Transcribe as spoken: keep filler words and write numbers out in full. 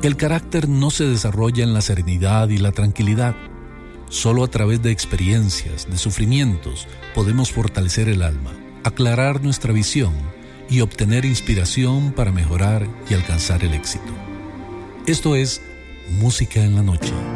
El carácter no se desarrolla en la serenidad y la tranquilidad. Solo a través de experiencias, de sufrimientos, podemos fortalecer el alma, aclarar nuestra visión y obtener inspiración para mejorar y alcanzar el éxito. Esto es Música en la Noche.